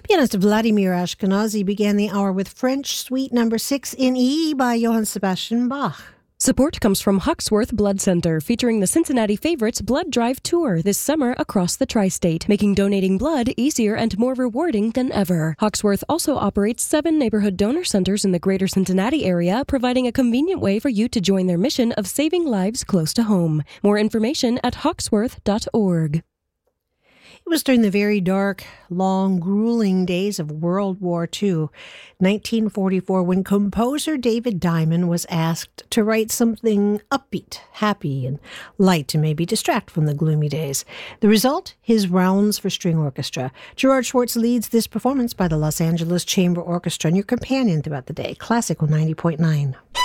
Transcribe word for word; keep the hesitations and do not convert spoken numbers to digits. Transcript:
Pianist Vladimir Ashkenazy began the hour with French Suite Number Six in E by Johann Sebastian Bach. Support comes from Huxworth Blood Center, featuring the Cincinnati Favorites Blood Drive Tour this summer across the tri-state, making donating blood easier and more rewarding than ever. Huxworth also operates seven neighborhood donor centers in the greater Cincinnati area, providing a convenient way for you to join their mission of saving lives close to home. More information at huxworth dot org. It was during the very dark, long, grueling days of World War Two, nineteen forty-four, when composer David Diamond was asked to write something upbeat, happy, and light to maybe distract from the gloomy days. The result? His Rounds for String Orchestra. Gerard Schwartz leads this performance by the Los Angeles Chamber Orchestra and your companion throughout the day. Classical ninety point nine.